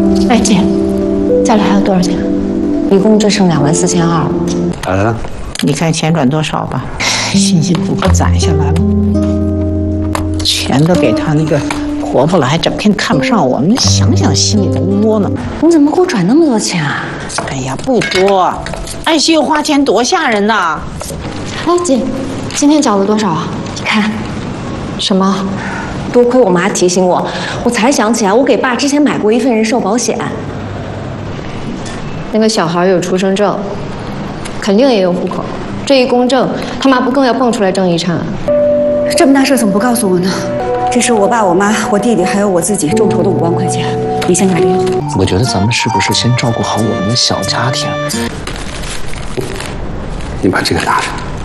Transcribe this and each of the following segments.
哎，姐，家里还有多少钱？ 一共只剩24200。 你看钱赚多少吧，辛辛苦苦攒下来了，钱都给他那个婆婆了，还整天看不上我们，想想心里都窝囊。 你怎么给我转那么多钱啊？ 哎呀，不多，ICU花钱多吓人呐！ 哎，姐，今天缴了多少啊？你看，什么？多亏我妈提醒我，我才想起来，我给爸之前买过一份人寿保险。那个小孩有出生证，肯定也有户口。这一公证，他妈不更要蹦出来争遗产？ 这么大事怎么不告诉我呢？这是我爸、我妈、我弟弟还有我自己众筹的5万块钱，你先拿着用。 我觉得咱们是不是先照顾好我们的小家庭？ 你把这个拿着。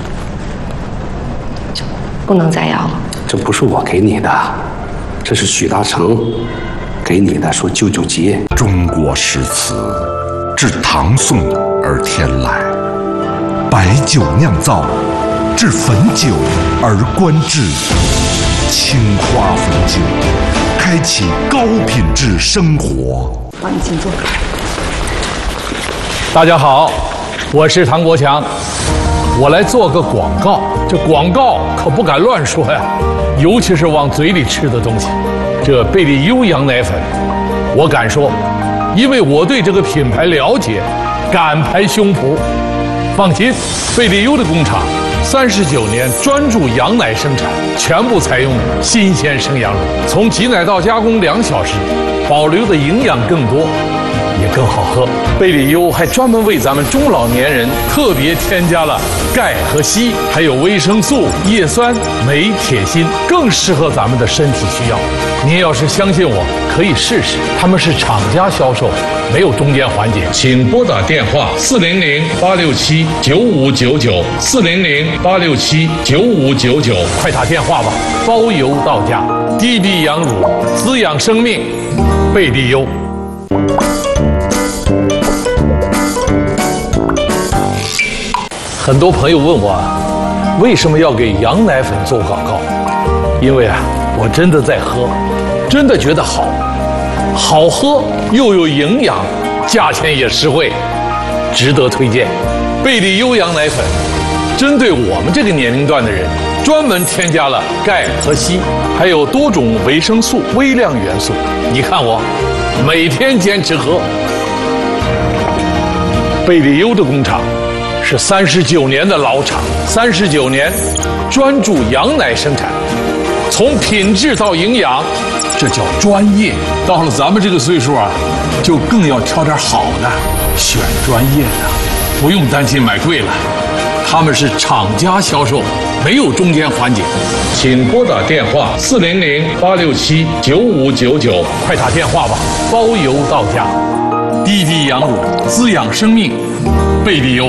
不能再要了。 这不是我给你的，这是许大成给你的，说救救急。 中国诗词自唐宋而天来，白酒酿造，至汾酒而观之，青花汾酒，开启高品质生活。 帮你请坐。 大家好，我是唐国强，我来做个广告。这广告可不敢乱说呀，尤其是往嘴里吃的东西。这贝利优羊奶粉，我敢说，因为我对这个品牌了解，敢拍胸脯。放心，贝利优的工厂39年专注羊奶生产，全部采用新鲜生羊乳，从挤奶到加工2小时，保留的营养更多，也更好喝。贝利优还专门为咱们中老年人特别添加了钙和硒，还有维生素、叶酸、镁、铁、锌，更适合咱们的身体需要。您要是相信我，可以试试。他们是厂家销售，没有中间环节。请拨打电话400-867-9599，400-867-9599，快打电话吧，包邮到家。低低羊乳，滋养生命，贝利优。很多朋友问我，为什么要给羊奶粉做广告？因为我真的在喝，真的觉得好喝又有营养，价钱也实惠，值得推荐。贝利优羊奶粉针对我们这个年龄段的人，专门添加了钙和硒，还有多种维生素、微量元素。你看我每天坚持喝。贝利优的工厂是39年的老厂，39年专注羊奶生产，从品质到营养，这叫专业。到了咱们这个岁数就更要挑点好的，选专业的，不用担心买贵了。他们是厂家销售，没有中间环节。请拨打电话400-867-9599，快打电话吧，包邮到家。低低羊乳，滋养生命，贝利优。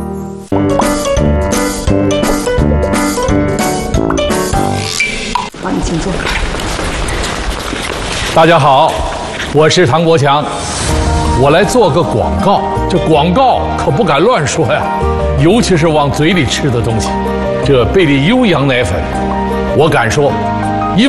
帮你请坐。 大家好，我是唐国强，我来做个广告。这广告可不敢乱说呀，尤其是往嘴里吃的东西。这贝利优羊奶粉，我敢说，